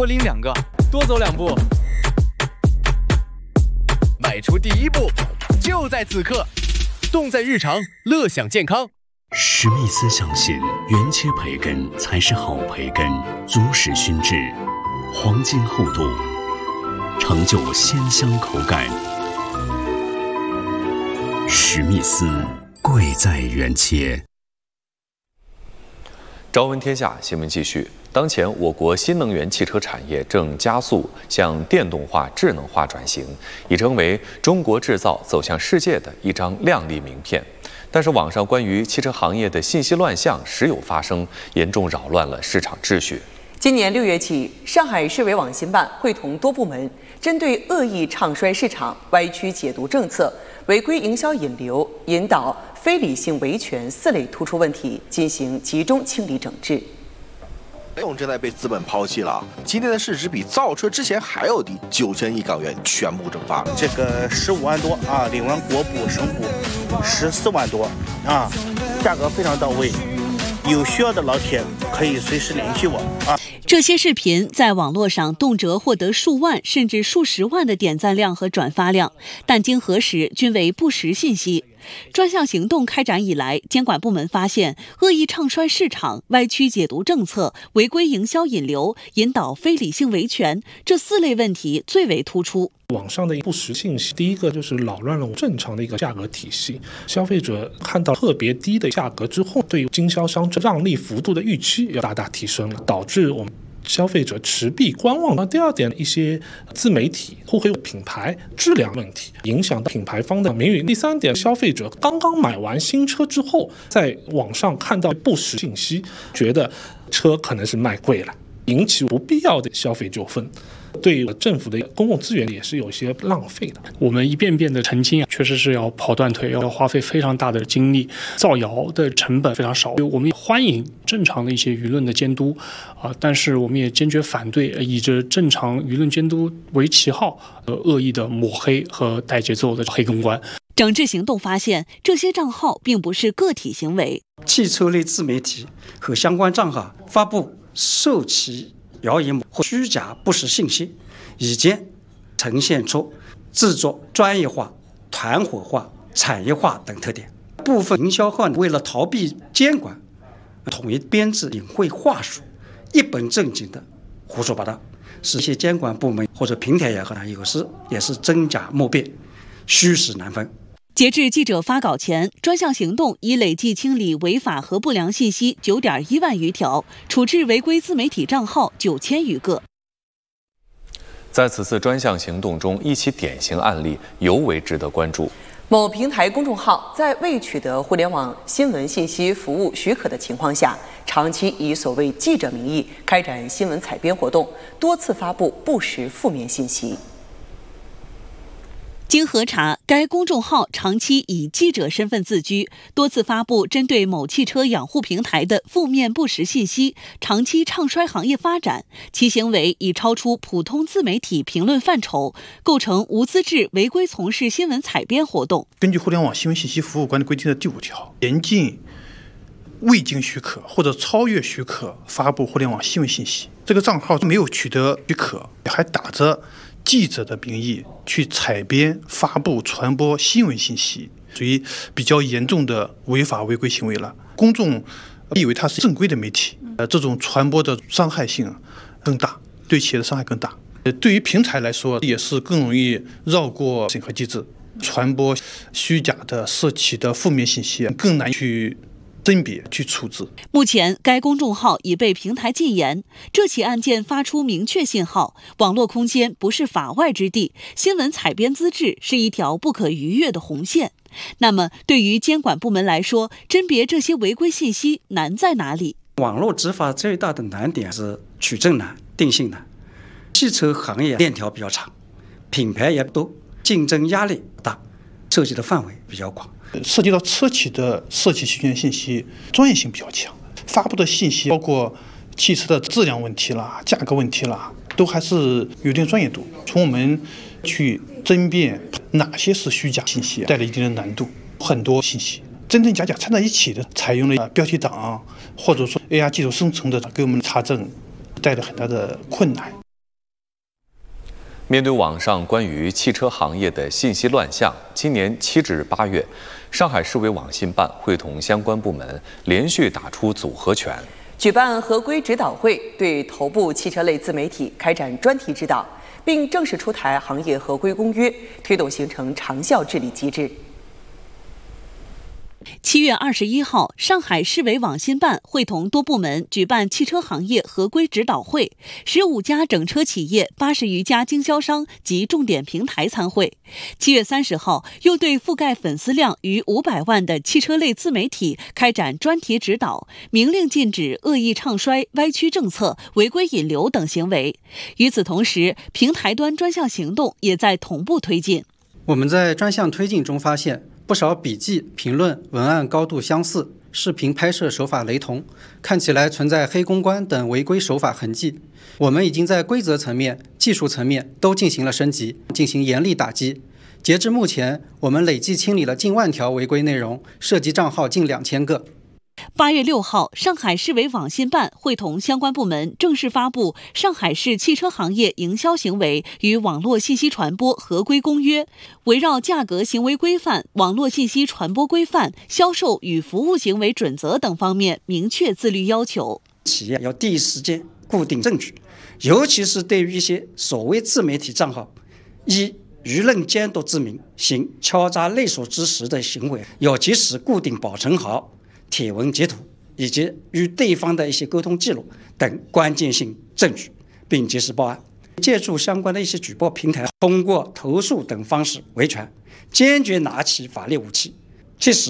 多拎2个，多走2步。迈出第一步，就在此刻。动在日常，乐享健康。 史密斯相信，原切培根才是好培根，足实熏制，黄金厚度，成就鲜香口感。史密斯，贵在原切。 朝闻天下新闻继续。当前，我国新能源汽车产业正加速向电动化、智能化转型，已成为中国制造走向世界的一张亮丽名片。但是，网上关于汽车行业的信息乱象时有发生，严重扰乱了市场秩序。 今年6月起，上海市委网信办会同多部门，针对恶意唱衰市场、歪曲解读政策、违规营销引流、引导非理性维权4类突出问题进行集中清理整治。 雷总正在被资本抛弃了，今天的市值比造车之前还要低，9000亿港元全部蒸发。 这个15万多啊，领完国补、省补14万多啊，价格非常到位。有需要的老铁可以随时联系我啊。 这些视频在网络上动辄获得数万甚至数十万的点赞量和转发量，但经核实均为不实信息。专项行动开展以来，监管部门发现恶意唱衰市场、歪曲解读政策、违规营销引流、引导非理性维权这4类问题最为突出。 网上的不实信息，第一个就是扰乱了正常的一个价格体系，消费者看到特别低的价格之后，对于经销商这让利幅度的预期要大大提升了，导致我们消费者持币观望。那第二点，一些自媒体互黑品牌质量问题，影响到品牌方的名誉。第三点，消费者刚刚买完新车之后，在网上看到不实信息，觉得车可能是卖贵了，引起不必要的消费纠纷。对政府的公共资源也是有些浪费的。 我们一遍遍的澄清，确实是要跑断腿，要花费非常大的精力，造谣的成本非常少。我们欢迎正常的一些舆论的监督但是我们也坚决反对以着正常舆论监督为旗号恶意的抹黑和带节奏的黑公关。 整治行动发现，这些账号并不是个体行为， 汽车类自媒体和相关账号发布受其谣言或虚假不实信息，已经呈现出制作专业化、团伙化、产业化等特点。部分营销号为了逃避监管，统一编制隐晦话术，一本正经的胡说八道，使一些监管部门或者平台有时也是真假莫辨，虚实难分。 截至记者发稿前，专项行动已累计清理违法和不良信息9.1万余条，处置违规自媒体账号9000余个。 在此次专项行动中，一起典型案例尤为值得关注。 某平台公众号在未取得互联网新闻信息服务许可的情况下，长期以所谓记者名义开展新闻采编活动，多次发布不实负面信息。 经核查，该公众号长期以记者身份自居，多次发布针对某汽车养护平台的负面不实信息，长期唱衰行业发展，其行为已超出普通自媒体评论范畴，构成无资质违规从事新闻采编活动。 根据《互联网新闻信息服务管理规定》的第5条，严禁未经许可或者超越许可发布互联网新闻信息。这个账号没有取得许可，还打着记者的名义去采编、发布、传播新闻信息，属于比较严重的违法违规行为了。公众以为它是正规的媒体，这种传播的伤害性更大，对企业的伤害更大。对于平台来说，也是更容易绕过审核机制，传播虚假的、涉企的负面信息，更难去甄别去处置。 目前，该公众号已被平台禁言。这起案件发出明确信号：网络空间不是法外之地，新闻采编资质是一条不可逾越的红线。那么，对于监管部门来说，甄别这些违规信息难在哪里？ 网络执法最大的难点是取证难、定性难。汽车行业链条比较长，品牌也多，竞争压力大，涉及的范围比较广。 涉及到车企的涉企期权信息，专业性比较强，发布的信息包括汽车的质量问题啦、价格问题啦，都还是有点专业度。从我们去甄别哪些是虚假信息，带来一定的难度。很多信息真真假假掺在一起的，采用了标题党或者说 AR 技术生成的，给我们查证带来很大的困难。 面对网上关于汽车行业的信息乱象，今年7至8月，上海市委网信办会同相关部门连续打出组合拳， 举办合规指导会，对头部汽车类自媒体开展专题指导，并正式出台行业合规公约，推动形成长效治理机制。 7月21号，上海市委网信办会同多部门举办汽车行业合规指导会，15家整车企业、80余家经销商及重点平台参会。7月30号，又对覆盖粉丝量逾500万的汽车类自媒体开展专题指导，明令禁止恶意唱衰、歪曲政策、违规引流等行为。与此同时，平台端专项行动也在同步推进。 我们在专项推进中发现，不少笔记、评论、文案高度相似，视频拍摄手法雷同，看起来存在黑公关等违规手法痕迹。我们已经在规则层面、技术层面都进行了升级，进行严厉打击。截至目前，我们累计清理了近万条违规内容，涉及账号近2000个。 8月6号，上海市委网信办会同相关部门正式发布《上海市汽车行业营销行为与网络信息传播合规公约》，围绕价格行为规范、网络信息传播规范、销售与服务行为准则等方面明确自律要求。 企业要第一时间固定证据，尤其是对于一些所谓自媒体账号，以舆论监督之名行敲诈勒索之实的行为，要及时固定保存好帖文截图以及与对方的一些沟通记录等关键性证据，并及时报案。借助相关的一些举报平台，通过投诉等方式维权，坚决拿起法律武器，切实